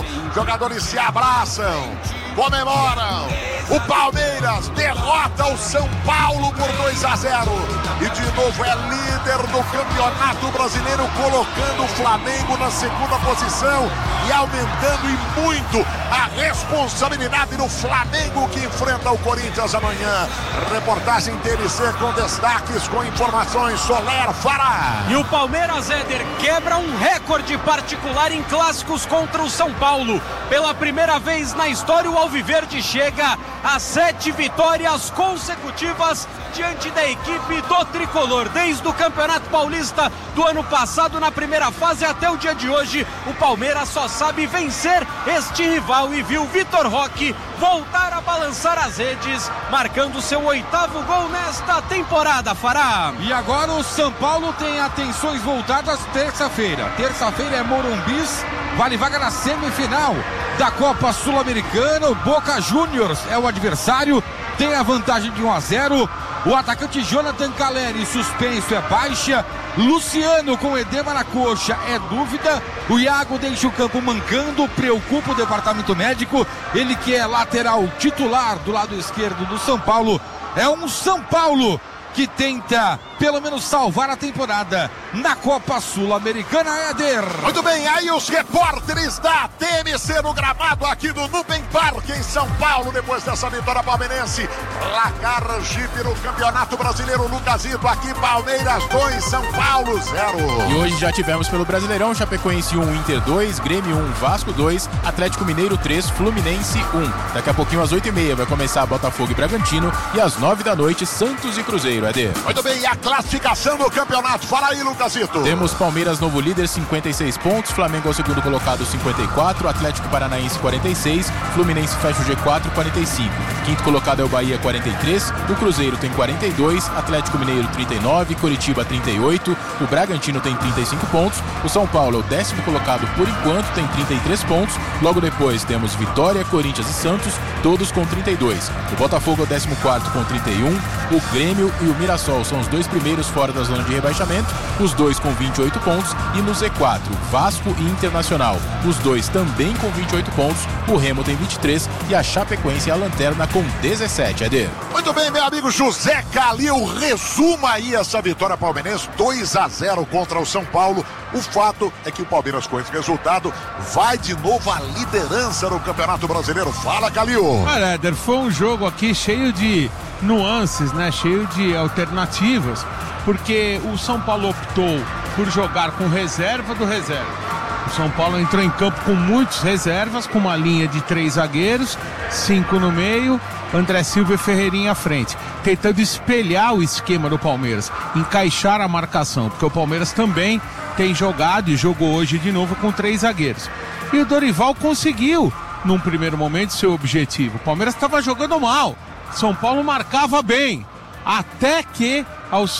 Jogadores se abraçam, comemoram. O Palmeiras derrota o São Paulo por 2-0 e de novo é líder do Campeonato Brasileiro, colocando o Flamengo na segunda posição e aumentando e muito a responsabilidade do Flamengo, que enfrenta o Corinthians amanhã. Reportagem TLC com destaques, com informações. Soler Fará. E o Palmeiras, Éder, quebra um recorde particular em clássicos contra o São Paulo. Pela primeira vez na história, o Alviverde chega a 7 vitórias consecutivas diante da equipe do Tricolor. Desde o Campeonato Paulista do ano passado, na primeira fase, até o dia de hoje, o Palmeiras só sabe vencer este rival e viu Vitor Roque voltar a balançar as redes, marcando seu 8º gol nesta temporada, Fará. E agora o São Paulo tem atenções voltadas terça-feira. Terça-feira é Morumbis, vale vaga na semifinal da Copa Sul-Americana. O Boca Juniors é o adversário, tem a vantagem de 1-0. O atacante Jonathan Caleri, suspenso, é baixa. Luciano com edema na coxa é dúvida. O Iago deixa o campo mancando, preocupa o departamento médico. Ele que é lateral titular do lado esquerdo do São Paulo. É um São Paulo que tenta pelo menos salvar a temporada na Copa Sul-Americana, Éder. Muito bem, aí os repórteres da TMC no gramado aqui do Nubank Park em São Paulo, depois dessa vitória palmeirense. Placar Jeep no Campeonato Brasileiro, Lucasito, aqui Palmeiras 2, São Paulo 0. E hoje já tivemos pelo Brasileirão, Chapecoense 1, Inter 2, Grêmio 1, Vasco 2, Atlético Mineiro 3, Fluminense 1. Daqui a pouquinho às 8h30 vai começar Botafogo e Bragantino e às 9 da noite Santos e Cruzeiro, Éder. Muito bem, e a classificação do campeonato, fala aí, Lucasito. Temos Palmeiras novo líder, 56 pontos, Flamengo é o segundo colocado, 54, Atlético Paranaense 46, Fluminense fecha o G4, 45. Quinto colocado é o Bahia, 43, o Cruzeiro tem 42, Atlético Mineiro 39, Coritiba 38, o Bragantino tem 35 pontos, o São Paulo é o 10º colocado por enquanto, tem 33 pontos, logo depois temos Vitória, Corinthians e Santos, todos com 32. O Botafogo é o 14º com 31, o Grêmio e o Mirassol são os dois primeiros fora da zona de rebaixamento, os dois com 28 pontos, e no Z4, Vasco e Internacional, os dois também com 28 pontos, o Remo tem 23 e a Chapecoense é a lanterna com 17, Eder. Muito bem, meu amigo José Calil, resuma aí essa vitória palmeirense, 2-0 contra o São Paulo. O fato é que o Palmeiras, com esse resultado, vai de novo à liderança no Campeonato Brasileiro. Fala, Calil. Olha, Éder, foi um jogo aqui cheio de nuances, né? Cheio de alternativas, porque o São Paulo optou por jogar com reserva do reserva. O São Paulo entrou em campo com muitos reservas, com uma linha de 3 zagueiros, 5 no meio, André Silva e Ferreirinha à frente, tentando espelhar o esquema do Palmeiras, encaixar a marcação, porque o Palmeiras também tem jogado e jogou hoje de novo com 3 zagueiros. E o Dorival conseguiu, num primeiro momento, seu objetivo. O Palmeiras estava jogando mal, São Paulo marcava bem, até que aos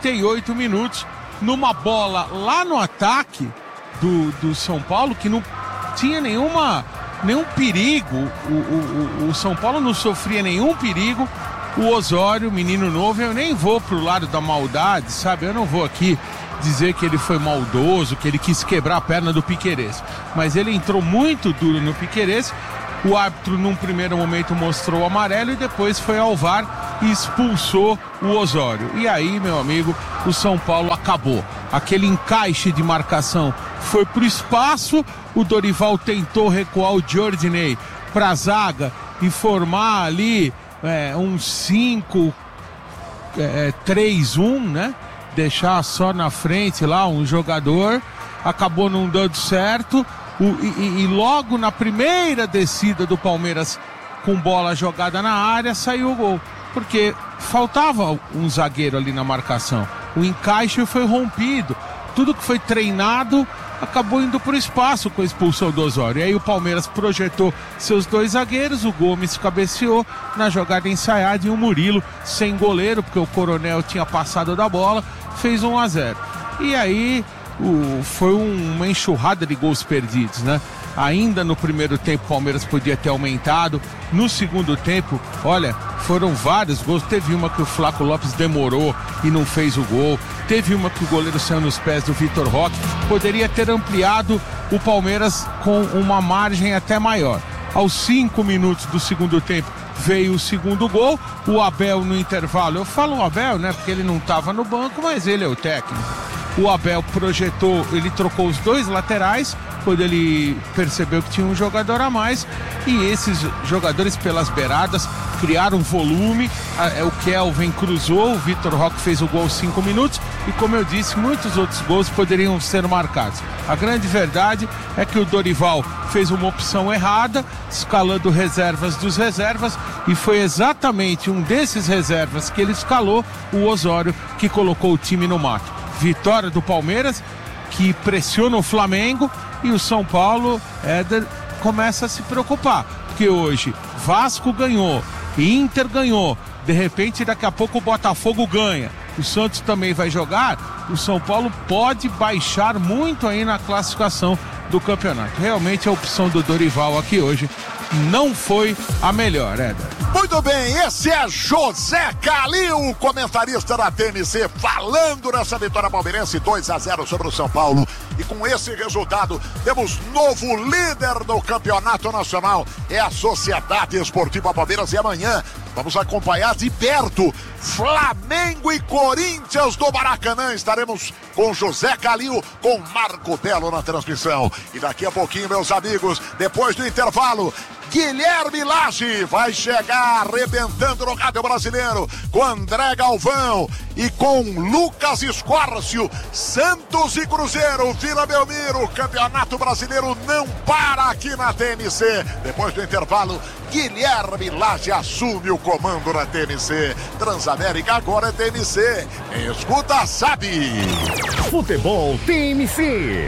38 minutos, numa bola lá no ataque do São Paulo, que não tinha nenhum perigo, o São Paulo não sofria nenhum perigo. O Osório, menino novo, eu nem vou pro lado da maldade, sabe? Eu não vou aqui dizer que ele foi maldoso, que ele quis quebrar a perna do Piquerez, mas ele entrou muito duro no Piquerez. O árbitro num primeiro momento mostrou o amarelo e depois foi ao VAR e expulsou o Osório. E aí, meu amigo, o São Paulo acabou. Aquele encaixe de marcação foi pro espaço, o Dorival tentou recuar o Giordinei pra zaga e formar ali um 5-3-1, né? Deixar só na frente lá um jogador, acabou não dando certo. E logo na primeira descida do Palmeiras com bola jogada na área, saiu o gol, porque faltava um zagueiro ali na marcação, o encaixe foi rompido, tudo que foi treinado acabou indo para o espaço com a expulsão do Osório. E aí o Palmeiras projetou seus 2 zagueiros, o Gomes cabeceou na jogada ensaiada e o Murilo sem goleiro, porque o Coronel tinha passado da bola, fez 1-0. E aí foi uma enxurrada de gols perdidos, né? Ainda no primeiro tempo o Palmeiras podia ter aumentado, no segundo tempo, olha, foram vários gols. Teve uma que o Flaco Lopes demorou e não fez o gol, teve uma que o goleiro saiu nos pés do Vitor Roque, poderia ter ampliado o Palmeiras com uma margem até maior. Aos 5 minutos do segundo tempo veio o segundo gol, o Abel no intervalo, eu falo o Abel, né, porque ele não estava no banco, mas ele é o técnico. O Abel projetou, ele trocou os 2 laterais, quando ele percebeu que tinha um jogador a mais, e esses jogadores pelas beiradas criaram volume, o Kelvin cruzou, o Vitor Roque fez o gol aos 5 minutos, e como eu disse, muitos outros gols poderiam ser marcados. A grande verdade é que o Dorival fez uma opção errada, escalando reservas dos reservas, e foi exatamente um desses reservas que ele escalou, o Osório, que colocou o time no mato. Vitória do Palmeiras, que pressiona o Flamengo, e o São Paulo, Éder, começa a se preocupar, porque hoje Vasco ganhou, Inter ganhou, de repente daqui a pouco o Botafogo ganha, o Santos também vai jogar, o São Paulo pode baixar muito aí na classificação do campeonato. Realmente a opção do Dorival aqui hoje não foi a melhor, Éder. Muito bem, esse é José Calil, comentarista da TMC, falando nessa vitória palmeirense 2-0 sobre o São Paulo. E com esse resultado, temos novo líder do campeonato nacional, é a Sociedade Esportiva Palmeiras. E amanhã vamos acompanhar de perto Flamengo e Corinthians do Maracanã. Estaremos com José Calil, com Marco Belo na transmissão. E daqui a pouquinho, meus amigos, depois do intervalo, Guilherme Lage vai chegar arrebentando no Rádio Brasileiro com André Galvão e com Lucas Escórcio. Santos e Cruzeiro, Vila Belmiro, o Campeonato Brasileiro não para aqui na TMC. Depois do intervalo, Guilherme Lage assume o comando na TMC. Transamérica agora é TMC. Quem escuta sabe. Futebol TMC.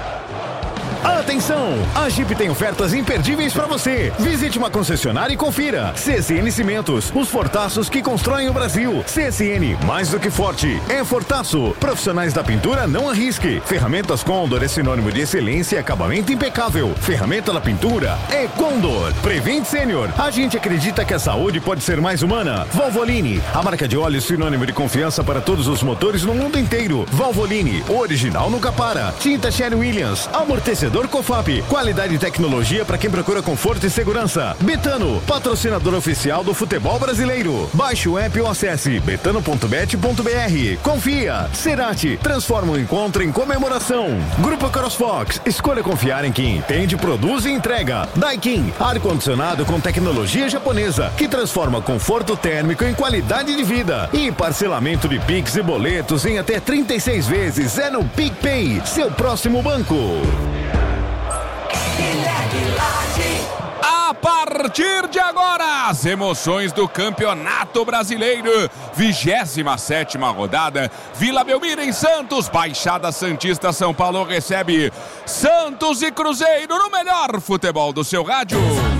Atenção! A Jeep tem ofertas imperdíveis para você. Visite uma concessionária e confira. CSN Cimentos, os fortaços que constroem o Brasil. CSN, mais do que forte, é fortaço. Profissionais da pintura, não arrisque. Ferramentas Condor é sinônimo de excelência e acabamento impecável. Ferramenta da pintura é Condor. Prevent Senior, a gente acredita que a saúde pode ser mais humana. Valvoline, a marca de óleo sinônimo de confiança para todos os motores no mundo inteiro. Valvoline, o original nunca para. Tinta Sherwin-Williams, amortecedor Cofap, qualidade e tecnologia para quem procura conforto e segurança. Betano, patrocinador oficial do futebol brasileiro. Baixe o app ou acesse betano.bet.br. Confia. Cerati, transforma o encontro em comemoração. Grupo CrossFox, escolha confiar em quem entende, produz e entrega. Daikin, ar-condicionado com tecnologia japonesa, que transforma conforto térmico em qualidade de vida. E parcelamento de Pix e boletos em até 36 vezes é no PicPay, seu próximo banco. A partir de agora, as emoções do Campeonato Brasileiro, 27ª rodada, Vila Belmiro em Santos, Baixada Santista, São Paulo recebe Santos e Cruzeiro no melhor futebol do seu rádio.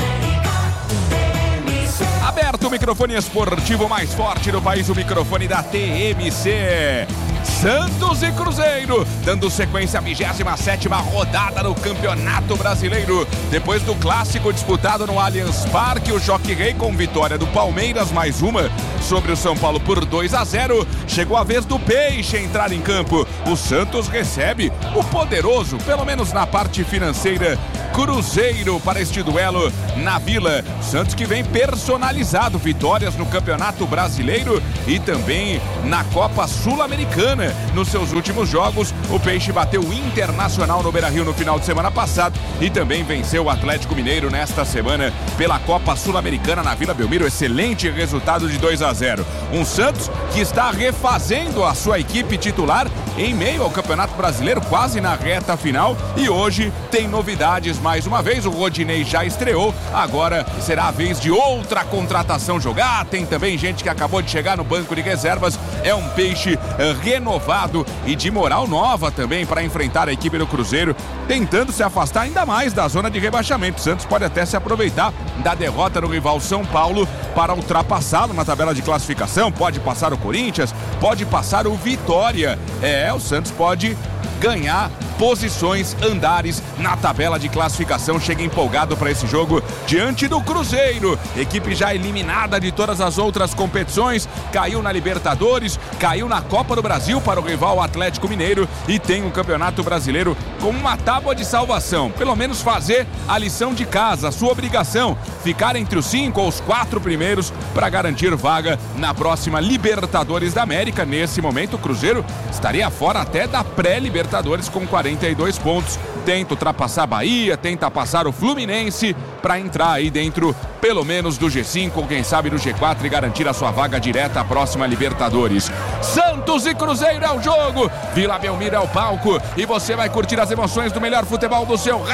Aberto o microfone esportivo mais forte do país, o microfone da TMC. Santos e Cruzeiro, dando sequência à 27ª rodada do Campeonato Brasileiro. Depois do clássico disputado no Allianz Parque, o Jockey Rei com vitória do Palmeiras, mais uma sobre o São Paulo por 2-0. Chegou a vez do Peixe entrar em campo. O Santos recebe o poderoso, pelo menos na parte financeira, Cruzeiro para este duelo na Vila. Santos que vem personalizado, vitórias no Campeonato Brasileiro e também na Copa Sul-Americana. Nos seus últimos jogos, o Peixe bateu o Internacional no Beira-Rio no final de semana passado e também venceu o Atlético Mineiro nesta semana pela Copa Sul-Americana na Vila Belmiro. Excelente resultado de 2-0. Um Santos que está refazendo a sua equipe titular em meio ao Campeonato Brasileiro, quase na reta final, e hoje tem novidades mais uma vez. O Rodinei já estreou, agora será a vez de outra contratação jogar. Tem também gente que acabou de chegar no banco de reservas. É um Peixe renovado e de moral nova também para enfrentar a equipe do Cruzeiro, tentando se afastar ainda mais da zona de rebaixamento. O Santos pode até se aproveitar da derrota do rival São Paulo para ultrapassá-lo na tabela de classificação. Pode passar o Corinthians, pode passar o Vitória. O Santos pode ganhar posições, andares na tabela de classificação. Chega empolgado para esse jogo diante do Cruzeiro, equipe já eliminada de todas as outras competições, caiu na Libertadores, caiu na Copa do Brasil para o rival Atlético Mineiro e tem um Campeonato Brasileiro como uma tábua de salvação. Pelo menos fazer a lição de casa, a sua obrigação, ficar entre os 5 ou os 4 primeiros para garantir vaga na próxima Libertadores da América. Nesse momento o Cruzeiro estaria fora até da pré-Libertadores com 42 pontos. Tenta ultrapassar a Bahia, tenta passar o Fluminense para entrar aí dentro, pelo menos do G5 ou quem sabe do G4 e garantir a sua vaga direta à próxima Libertadores. Santos e Cruzeiro é o jogo, Vila Belmiro é o palco e você vai curtir as emoções do melhor futebol do seu